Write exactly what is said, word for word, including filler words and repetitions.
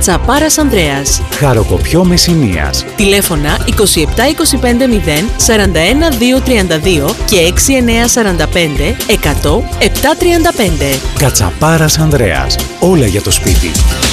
Κατσαπάρας Ανδρέας. Χαροκοπιό Μεσσηνίας. Τηλέφωνα είκοσι επτά είκοσι πέντε μηδέν σαράντα ένα δύο τριάντα δύο και έξι εννιά σαράντα πέντε εκατό επτακόσια τριάντα πέντε. Κατσαπάρας Ανδρέας. Όλα για το σπίτι.